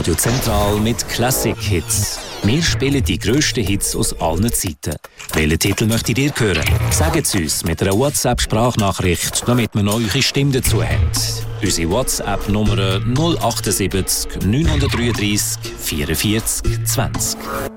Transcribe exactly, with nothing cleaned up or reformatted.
Radio Zentral mit Classic-Hits. Wir spielen die grössten Hits aus allen Zeiten. Welchen Titel möchtet ihr hören? Sagt es uns mit einer WhatsApp-Sprachnachricht, damit wir noch eure Stimme dazu haben. Unsere WhatsApp-Nummer null sieben acht neun drei drei vierundvierzig zwanzig.